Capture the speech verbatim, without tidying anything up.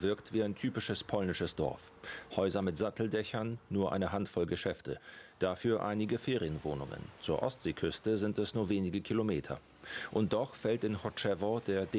Wirkt wie ein typisches polnisches Dorf. Häuser mit Satteldächern, nur eine Handvoll Geschäfte. Dafür einige Ferienwohnungen. Zur Ostseeküste sind es nur wenige Kilometer. Und doch fällt in Choczewo der